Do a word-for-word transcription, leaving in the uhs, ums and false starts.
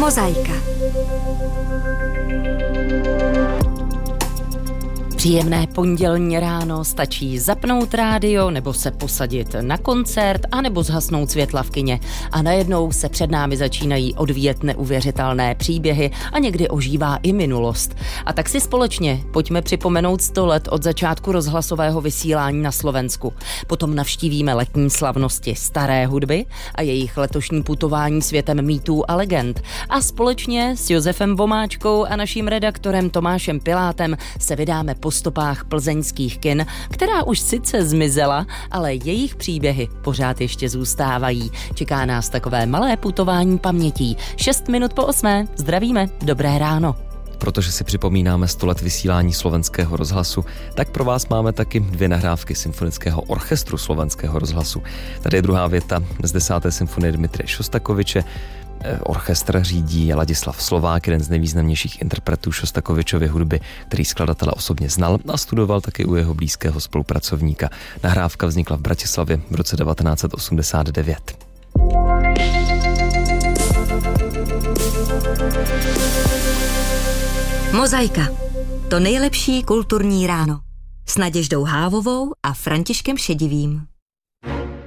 Mozaika. Příjemné pondělní ráno, stačí zapnout rádio nebo se posadit na koncert a nebo zhasnout světla v kině. A najednou se před námi začínají odvíjet neuvěřitelné příběhy a někdy ožívá i minulost. A tak si společně pojďme připomenout sto let od začátku rozhlasového vysílání na Slovensku. Potom navštívíme letní slavnosti staré hudby a jejich letošní putování světem mýtů a legend. A společně s Josefem Vomáčkou a naším redaktorem Tomášem Pilátem se vydáme po stopách plzeňských kin, která už sice zmizela, ale jejich příběhy pořád ještě zůstávají. Čeká nás takové malé putování pamětí. Šest minut po osmé. Zdravíme, dobré ráno. Protože si připomínáme sto let vysílání slovenského rozhlasu, tak pro vás máme taky dvě nahrávky symfonického orchestru slovenského rozhlasu. Tady je druhá věta z desáté symfonie Dmitrije Šostakoviče. Orchestr řídí Ladislav Slovák, jeden z nejvýznamnějších interpretů Šostakovičovy hudby, který skladatele osobně znal a studoval taky u jeho blízkého spolupracovníka. Nahrávka vznikla v Bratislavě v roce devatenáct set osmdesát devět. Mozaika. To nejlepší kulturní ráno. S Naděždou Hávovou a Františkem Šedivým.